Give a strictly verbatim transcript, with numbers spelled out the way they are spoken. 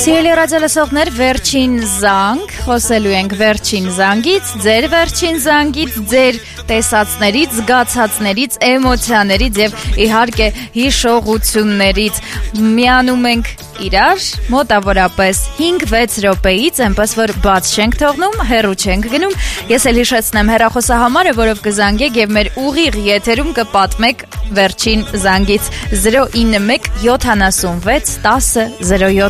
Սիրելի ռադիոլսողներ, վերջին զանգ, խոսելու ենք վերջին զանգից, ձեր վերջին զանգից, ձեր տեսածներից, զգացածներից, էմոցիաներից եւ իհարկե հիշողություններից։ Միանում ենք իրար մոտավորապես հինգ-վեց րոպեից, այնպես որ բաց չենք թողնում, հեռու չենք գնում։ Ես էլ հիշեցնեմ հեռախոսահամարը, որով կզանգեք եւ մեր ուղիղ եթերում կպատմեք վերջին զանգից զրո ինը մեկ յոթանասունվեց տասը զրո յոթ